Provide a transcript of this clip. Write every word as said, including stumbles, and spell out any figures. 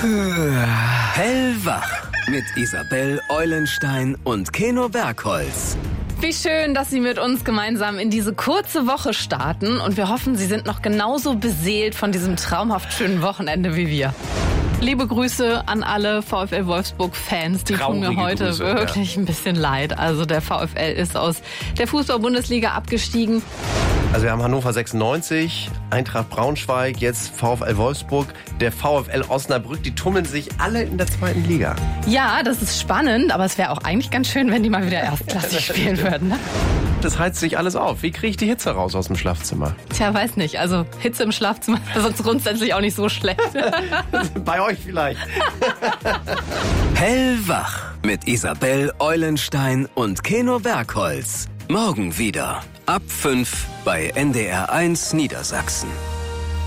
Hellwach mit Isabel Eulenstein und Keno Bergholz. Wie schön, dass Sie mit uns gemeinsam in diese kurze Woche starten. Und wir hoffen, Sie sind noch genauso beseelt von diesem traumhaft schönen Wochenende wie wir. Liebe Grüße an alle VfL Wolfsburg-Fans. Die tun mir heute Grüße, wirklich ja. ein bisschen leid. Also der VfL ist aus der Fußball-Bundesliga abgestiegen. Also wir haben Hannover sechsundneunzig, Eintracht Braunschweig, jetzt VfL Wolfsburg, der VfL Osnabrück. Die tummeln sich alle in der zweiten Liga. Ja, das ist spannend, aber es wäre auch eigentlich ganz schön, wenn die mal wieder erstklassig spielen würden. Ne? Das heizt sich alles auf. Wie kriege ich die Hitze raus aus dem Schlafzimmer? Tja, weiß nicht. Also Hitze im Schlafzimmer ist sonst grundsätzlich auch nicht so schlecht. Bei euch vielleicht. Hellwach mit Isabel Eulenstein und Keno Bergholz. Morgen wieder ab fünf bei N D R eins Niedersachsen.